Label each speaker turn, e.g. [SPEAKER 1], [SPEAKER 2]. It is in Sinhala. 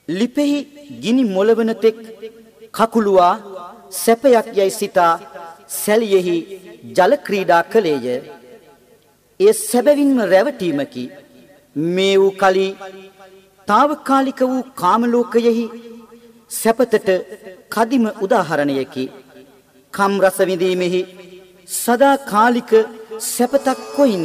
[SPEAKER 1] ලිපෙහි ගිනි මොළවන තෙක් කකුලුවා සැපයක් යයි සිතා සැලියෙහි ජල ක්‍රීඩා කළේය. එය සැබවින්ම රැවටීමකි. මේ වූ කලී తాවකාලික වූ කාම ලෝකයෙහි සැපතට කදිම උදාහරණයකි. කම් රස විඳීමෙහි සදාකාලික සැපතක් කොයින්